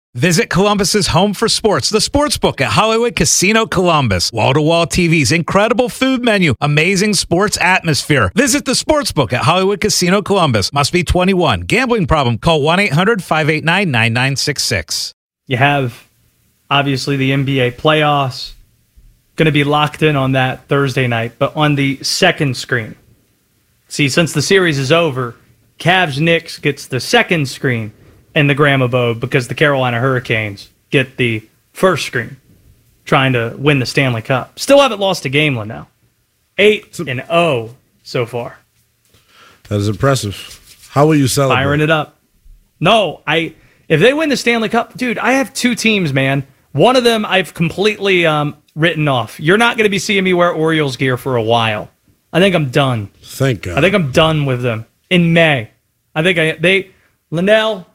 Visit Columbus's home for sports, the Sportsbook at Hollywood Casino Columbus. Wall-to-wall TVs, incredible food menu, amazing sports atmosphere. Visit the Sportsbook at Hollywood Casino Columbus. Must be 21. Gambling problem? Call 1-800-589-9966. You have, obviously, the NBA playoffs. Going to be locked in on that Thursday night, but on the second screen. See, since the series is over, Cavs-Knicks gets the second screen in the Graham abode because the Carolina Hurricanes get the first screen, trying to win the Stanley Cup. Still haven't lost a game, Linnell. 8-0 so far. That is impressive. How will you celebrate? Firing it up. No, if they win the Stanley Cup, dude, I have two teams, man. One of them I've completely written off. You're not going to be seeing me wear Orioles gear for a while. I think I'm done. Thank God. I think I'm done with them in May. Linnell,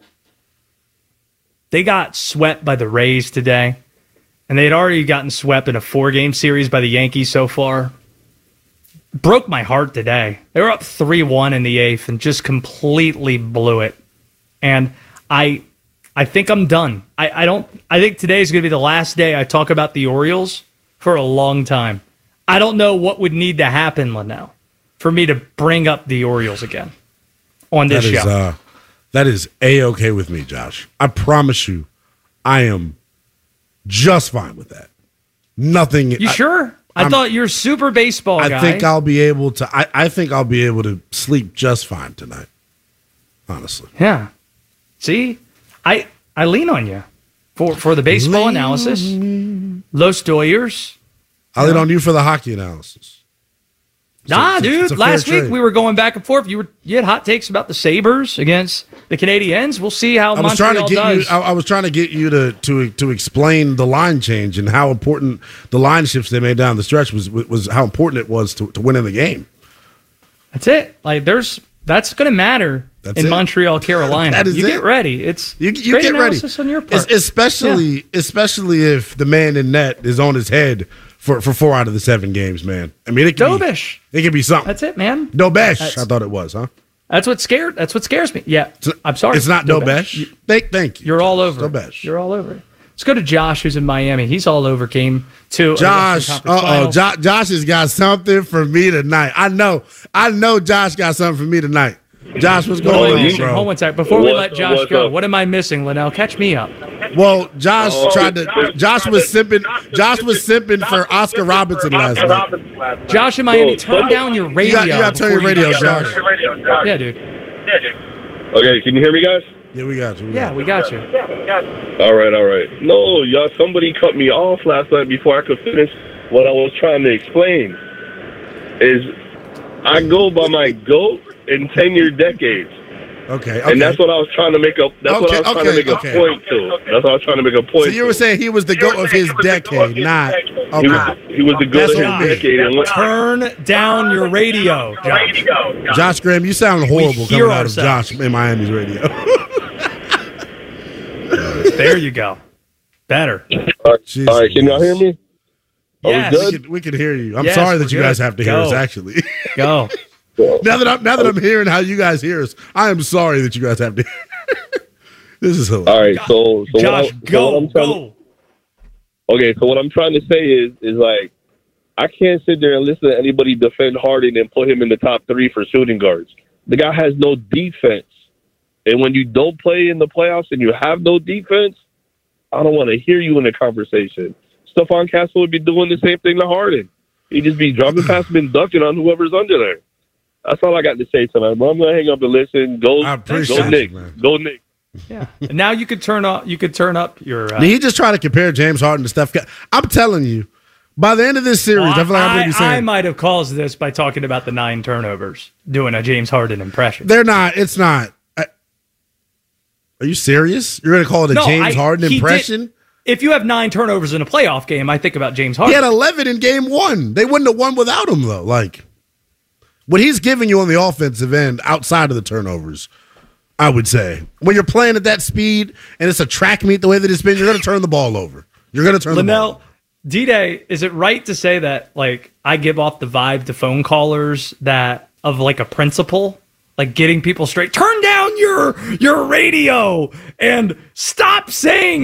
they got swept by the Rays today, and they had already gotten swept in a 4-game series by the Yankees so far. Broke my heart today. They were up 3-1 in the 8th and just completely blew it. And I think I'm done. I think today is going to be the last day I talk about the Orioles for a long time. I don't know what would need to happen, Linnell, for me to bring up the Orioles again on this show. That is A-okay with me, Josh. I promise you, I am just fine with that. Nothing. You sure? I thought you're super baseball guy. I think I'll be able to. I think I'll be able to sleep just fine tonight. Honestly. Yeah. See, I lean on you for the baseball analysis. Los Doyers. I lean on you for the hockey analysis. Dude. Last week we were going back and forth. You had hot takes about the Sabres against the Canadiens. We'll see how Montreal does. I was trying to get you to explain the line change and how important the line shifts they made down the stretch was how important it was to winning the game. That's it. That's going to matter in Montreal, Carolina. Get ready. It's you get ready on your part. Especially if the man in net is on his head for 4 out of the 7 games, man. I mean, it can be something. That's it, man. Dobesh, I thought it was, huh? That's what scares me. Yeah, I'm sorry. It's not Dobesh. Thank you. You're all over. Dobesh. You're all over it. Let's go to Josh, who's in Miami. He's all over. Came to Josh. Josh has got something for me tonight. I know. Josh got something for me tonight. Josh, what's going on, bro? Hold one second. Before we let Josh go, what am I missing, Linnell? Catch me up. Well, Josh was simping for Oscar Robertson last night. Josh in Miami, turn down your radio. You got to turn your radio, Josh. Yeah, dude. Okay, can you hear me, guys? Yeah, we got you. We got you. All right. No, y'all, somebody cut me off last night before I could finish what I was trying to explain. I go by my GOAT in 10-year decades. Okay. And that's what I was trying to make a point to. That's what I was trying to make a point to. So you were saying he was the GOAT of his decade, not... Okay. He was the GOAT of his decade. Turn down your radio, Josh. Josh Graham, you sound horrible coming out of Josh in Miami's radio. There you go. Better. All right, can y'all hear me? Yes. We can hear you. I'm sorry that you guys have to hear us, actually. Go. Now that I'm hearing how you guys hear us, I am sorry that you guys have to hear. This is hilarious. All right, so Josh, go. Okay, so what I'm trying to say is like, I can't sit there and listen to anybody defend Harden and put him in the top 3 for shooting guards. The guy has no defense. And when you don't play in the playoffs and you have no defense, I don't want to hear you in the conversation. Stephon Castle would be doing the same thing to Harden. He'd just be dropping past him and ducking on whoever's under there. That's all I got to say tonight. But I'm going to hang up and listen. Go Nick. Go Nick. Yeah. And now you could turn up your... He just trying to compare James Harden to Steph. I'm telling you, by the end of this series, I feel like I'm going to be saying... I might have caused this by talking about the 9 turnovers, doing a James Harden impression. They're not. It's not. Are you serious? You're going to call it a James Harden impression? If you have 9 turnovers in a playoff game, I think about James Harden. He had 11 in game 1. They wouldn't have won without him, though. Like, what he's giving you on the offensive end outside of the turnovers, I would say. When you're playing at that speed and it's a track meet the way that it's been, you're going to turn the ball over. You're going to turn the ball over. D-Day, is it right to say that, like, I give off the vibe to phone callers that of, like, a principal? Like, getting people straight, turn down your radio and stop saying